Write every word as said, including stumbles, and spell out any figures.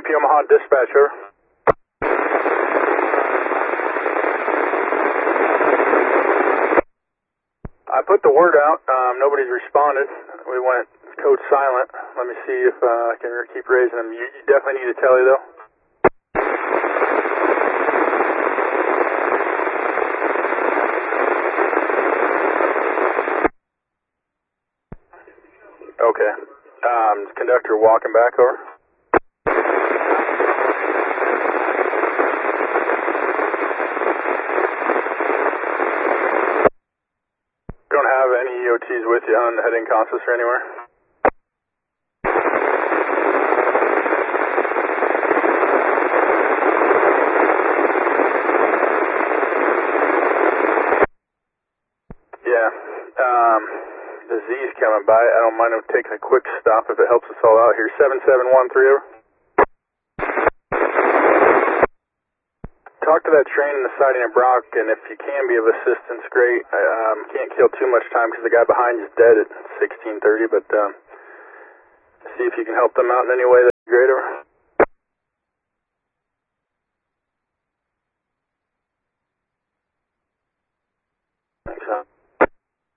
P Omaha dispatch, over. I put the word out. Um, nobody's responded. We went code silent. Let me see if uh, I can keep raising them. You, you definitely need a tele, though. Okay. Um, conductor walking back, over. Don't have any E O Ts with you on the heading consist or anywhere? Yeah. Um, the Z's coming by. I don't mind them taking a quick stop if it helps us all out here. seven seven one three, over. Talk to that train in the siding of Brock, and if you can be of assistance, great. I um, can't kill too much time because the guy behind you is dead at sixteen thirty, but um, see if you can help them out in any way. That'd be great, over.